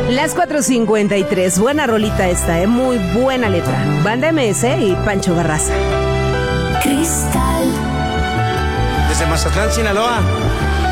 Las 4:53. Buena rolita esta, muy buena letra. Banda MS y Pancho Barraza. Cristal. Desde Mazatlán, Sinaloa.